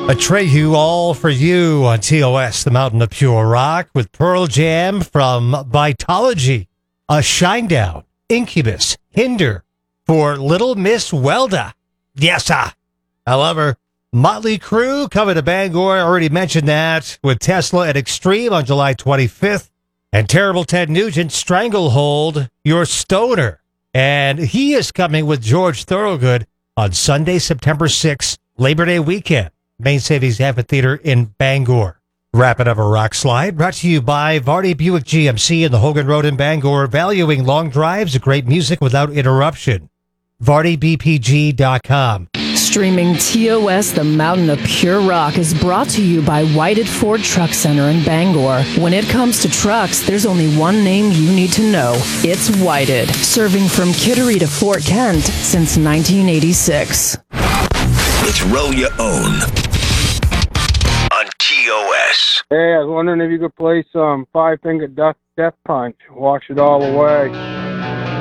Atreyu, All For You on TOS, the Mountain of Pure Rock, with Pearl Jam from Vitology, a Shinedown, Incubus, Hinder, for Little Miss Welda. Yes, I love her. Motley Crue coming to Bangor, I already mentioned that, with Tesla at Extreme on July 25th, and Terrible Ted Nugent, Stranglehold, Your Stoner. And he is coming with George Thorogood on Sunday, September 6th, Labor Day weekend. Main Savings Amphitheater in Bangor. Wrapping up a rock slide, brought to you by Vardy Buick GMC in the Hogan Road in Bangor, valuing long drives, great music without interruption. VardyBPG.com. Streaming TOS, the Mountain of Pure Rock, is brought to you by Whited Ford Truck Center in Bangor. When it comes to trucks, there's only one name you need to know. It's Whited, serving from Kittery to Fort Kent since 1986. It's Row Your Own on TOS. Hey, I was wondering if you could play some Five Finger Death Punch. Wash it all away.